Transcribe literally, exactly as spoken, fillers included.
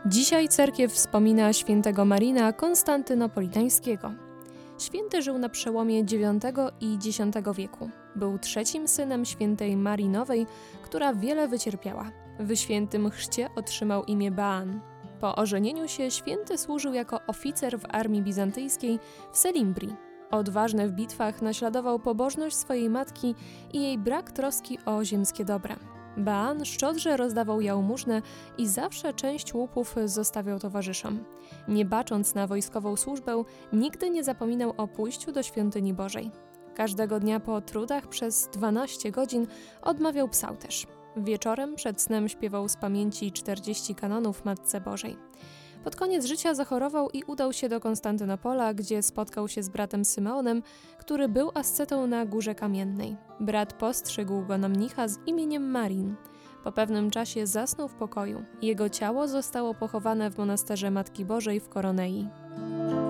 Dzisiaj cerkiew wspomina świętego Marina Konstantynopolitańskiego. Święty żył na przełomie dziewiątego i dziesiątego wieku. Był trzecim synem świętej Marii Nowej, która wiele wycierpiała. W świętym chrzcie otrzymał imię Bean. Po ożenieniu się święty służył jako oficer w armii bizantyjskiej w Selimbrii. Odważny w bitwach, naśladował pobożność swojej matki i jej brak troski o ziemskie dobra. Bean szczodrze rozdawał jałmużnę i zawsze część łupów zostawiał towarzyszom. Nie bacząc na wojskową służbę, nigdy nie zapominał o pójściu do świątyni Bożej. Każdego dnia po trudach przez dwanaście godzin odmawiał psałterz. Wieczorem przed snem śpiewał z pamięci czterdzieści kanonów Matce Bożej. Pod koniec życia zachorował i udał się do Konstantynopola, gdzie spotkał się z bratem Symeonem, który był ascetą na Górze Kamiennej. Brat postrzegł go na mnicha z imieniem Marin. Po pewnym czasie zasnął w pokoju. Jego ciało zostało pochowane w monasterze Matki Bożej w Koronei.